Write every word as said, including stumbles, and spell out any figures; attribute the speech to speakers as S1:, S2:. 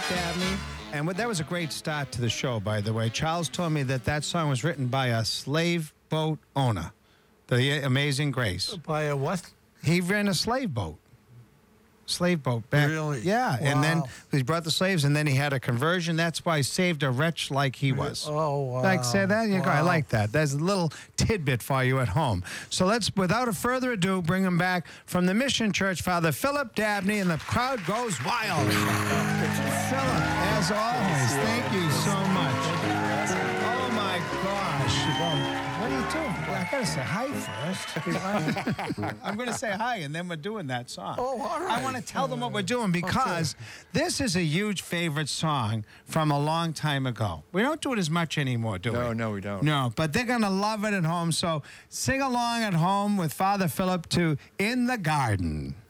S1: Dabney. And what, that was a great start to the show, by the way. Charles told me that that song was written by a slave boat owner, the Amazing Grace.
S2: By a what?
S1: He ran a slave boat. Slave boat back.
S2: Really?
S1: Yeah. And then
S2: Wow.
S1: he brought the slaves, and then he had a conversion. That's why he saved a wretch like he was.
S2: Oh, wow.
S1: Like, say that? You go, I
S2: Wow.
S1: like that. There's a little tidbit for you at home. So let's, without a further ado, bring him back from the Mission Church, Father Philip Dabney, and the crowd goes wild. Philip, as always, thank you so much. Oh, my gosh. What are you doing? Well, I got to say hi first. I'm going to say hi, and then we're doing that song.
S2: Oh, all right.
S1: I want to tell them what we're doing because this is a huge favorite song from a long time ago. We don't do it as much anymore, do we?
S3: No, no, we don't.
S1: No, but they're going to love it at home. So sing along at home with Father Philip to In the Garden.